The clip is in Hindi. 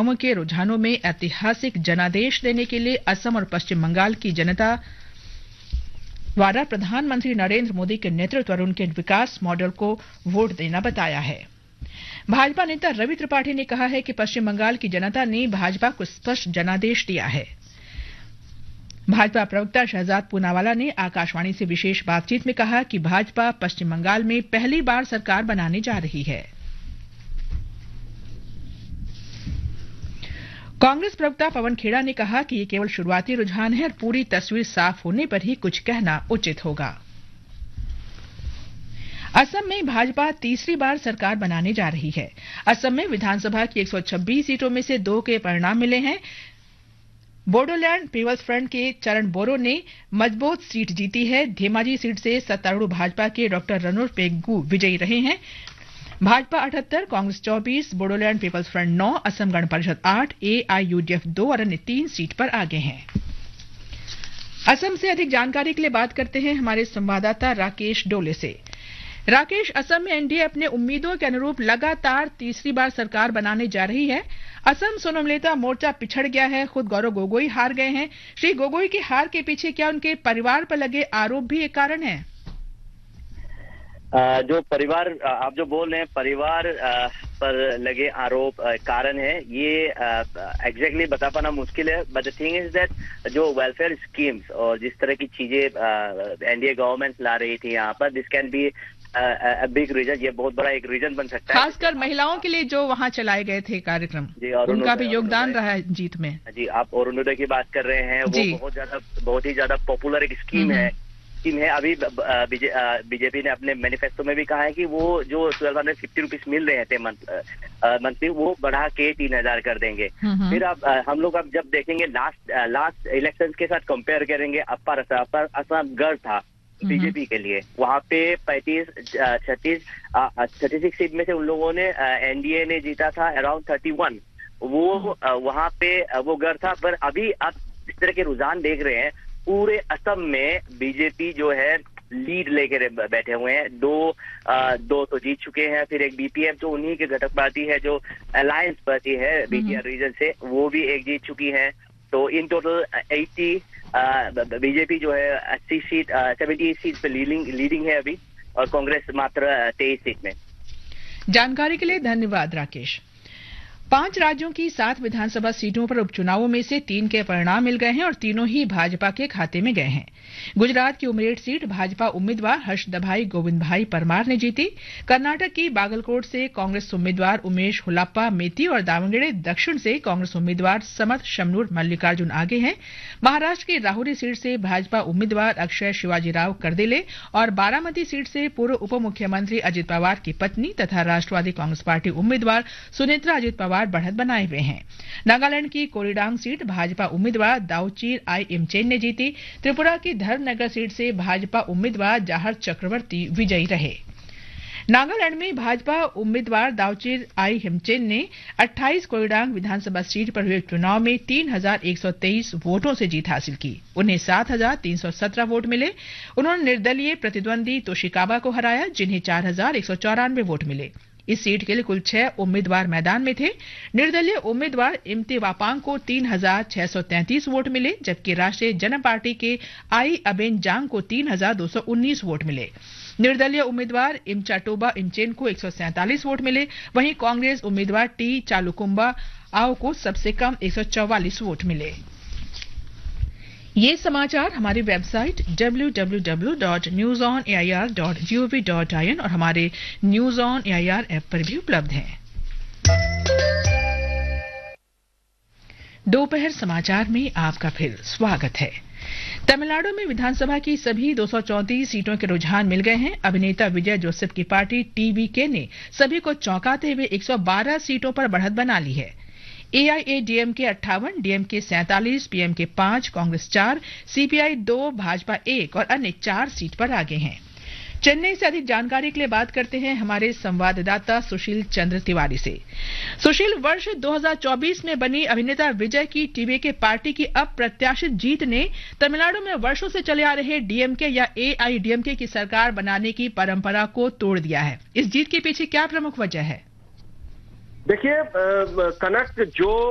चुनावों के रुझानों में ऐतिहासिक जनादेश देने के लिए असम और पश्चिम बंगाल की जनता द्वारा प्रधानमंत्री नरेंद्र मोदी के नेतृत्व और उनके विकास मॉडल को वोट देना बताया है। भाजपा नेता रवि त्रिपाठी ने कहा है कि पश्चिम बंगाल की जनता ने भाजपा को स्पष्ट जनादेश दिया है। भाजपा प्रवक्ता शहजाद पूनावाला ने आकाशवाणी से विशेष बातचीत में कहा कि भाजपा पश्चिम बंगाल में पहली बार सरकार बनाने जा रही है। कांग्रेस प्रवक्ता पवन खेड़ा ने कहा कि ये केवल शुरुआती रुझान है और पूरी तस्वीर साफ होने पर ही कुछ कहना उचित होगा। असम में भाजपा तीसरी बार सरकार बनाने जा रही है। असम में विधानसभा की 126 सीटों में से 2 के परिणाम मिले हैं। बोडोलैंड पीपल्स फ्रंट के चरण बोरो ने मजबूत सीट जीती है। धेमाजी सीट से सत्तारूढ़ भाजपा के डॉक्टर रनोर पेग्गू विजयी रहे हैं। Bhajpa 78, Congress 24, Bodoland peoples front 9, Assam Gana Parishad 8, AIUDF 2 और अन्य 3 सीट पर आगे हैं। असम से अधिक जानकारी के लिए बात करते हैं हमारे संवाददाता राकेश डोले से। राकेश, असम में एनडीए अपने उम्मीदों के अनुरूप लगातार तीसरी बार सरकार बनाने जा रही है। असम सोनमलेता मोर्चा पिछड़ गया है, खुद गौरव गोगोई हार गए हैं। श्री गोगोई की हार के पीछे क्या उनके परिवार पर लगे आरोप भी एक कारण है? जो परिवार आप जो बोल रहे हैं, परिवार पर लगे आरोप कारण है, ये एग्जैक्टली बता पाना मुश्किल है। But the thing is that जो वेलफेयर स्कीम्स और जिस तरह की चीजें एनडीए गवर्नमेंट ला रही थी यहाँ पर, this can be big reason. ये बहुत बड़ा एक रीजन बन सकता है, खासकर महिलाओं के लिए जो वहाँ चलाए गए थे कार्यक्रम, उनका भी योगदान रहा है जीत में। जी, आप अरुणोदय की बात कर रहे हैं, वो बहुत ही ज्यादा पॉपुलर एक स्कीम है। अभी बीजेपी ने अपने मैनिफेस्टो में भी कहा है कि वो जो 1250 रुपीज मिल रहे थे मंथली, वो बढ़ा के 3000 कर देंगे। फिर अब हम लोग अब जब देखेंगे लास्ट इलेक्शन के साथ कंपेयर करेंगे, अपर असम गढ़ था बीजेपी के लिए, वहाँ पे 36 सीट में से उन लोगों ने एनडीए ने जीता था अराउंड 31। वो वहाँ पे वो गढ़ था। पर अभी आप इस तरह के रुझान देख रहे हैं, पूरे असम में बीजेपी जो है लीड लेकर बैठे हुए हैं। दो तो जीत चुके हैं। फिर एक बीपीएफ जो उन्हीं के घटक पार्टी है, जो अलायंस पार्टी है बीटीआर रीजन से, वो भी एक जीत चुकी है। तो इन टोटल 80 बीजेपी जो है 78 सीट पे लीडिंग है अभी, और कांग्रेस मात्र 23 सीट में। जानकारी के लिए धन्यवाद राकेश। 5 राज्यों की 7 विधानसभा सीटों पर उपचुनावों में से 3 के परिणाम मिल गए हैं और तीनों ही भाजपा के खाते में गए हैं। गुजरात की उमरेड सीट भाजपा उम्मीदवार हर्षदभाई गोविंद भाई परमार ने जीती। कर्नाटक की बागलकोट से कांग्रेस उम्मीदवार उमेश हुलाप्पा मेती और दावणगेरे दक्षिण से कांग्रेस उम्मीदवार समर्थ शमनूर मल्लिकार्जुन आगे हैं। महाराष्ट्र की राहुरी सीट से भाजपा उम्मीदवार अक्षय शिवाजीराव करदेले और बारामती सीट से पूर्व उप मुख्यमंत्री अजित पवार की पत्नी तथा राष्ट्रवादी कांग्रेस पार्टी उम्मीदवार सुनेत्रा अजित पवार बढ़त बनाए हुए हैं। नागालैंड की कोरीडांग सीट भाजपा उम्मीदवार दाऊचीर आई इमचेन ने जीती। त्रिपुरा की धर्मनगर सीट से भाजपा उम्मीदवार जाहर चक्रवर्ती विजयी रहे। नागालैंड में भाजपा उम्मीदवार दाऊचीर आई हिमचेन ने 28 कोरीडांग विधानसभा सीट पर हुए चुनाव में 3123 वोटों से जीत हासिल की। उन्हें 7317 वोट मिले। उन्होंने निर्दलीय प्रतिद्वंदी तोशिकाबा को हराया, जिन्हें 4194 वोट मिले। इस सीट के लिए कुल 6 उम्मीदवार मैदान में थे। निर्दलीय उम्मीदवार इम्ति वापांग को 3633 वोट मिले, जबकि राष्ट्रीय जन पार्टी के आई अबेन जांग को 3219 वोट मिले। निर्दलीय उम्मीदवार इमचाटोबा इमचेन को 147 वोट मिले। वहीं कांग्रेस उम्मीदवार टी चालुकुम्बा आओ को सबसे कम 144 वोट मिले। ये समाचार हमारी वेबसाइट www.newsonair.gov.in और हमारे न्यूज ऑन एआईआर ऐप पर भी उपलब्ध हैं। दोपहर समाचार में आपका फिर स्वागत है। तमिलनाडु में विधानसभा की सभी 234 सीटों के रुझान मिल गए हैं। अभिनेता विजय जोसेफ की पार्टी टीवीके ने सभी को चौंकाते हुए 112 सीटों पर बढ़त बना ली है। AIADMK 58, DMK 47, PMK 5, Congress 4, CPI 2, Bhajpa 1 और अन्य 4 सीट पर आगे हैं। चेन्नई से अधिक जानकारी के लिए बात करते हैं हमारे संवाददाता सुशील चंद्र तिवारी से। सुशील, वर्ष 2024 में बनी अभिनेता विजय की टीवीके पार्टी की अप्रत्याशित जीत ने तमिलनाडु में वर्षों से चले आ रहे डीएमके या एआईडीएमके की सरकार बनाने की परंपरा को तोड़ दिया है। इस जीत के पीछे क्या प्रमुख वजह है? देखिए, कनक जो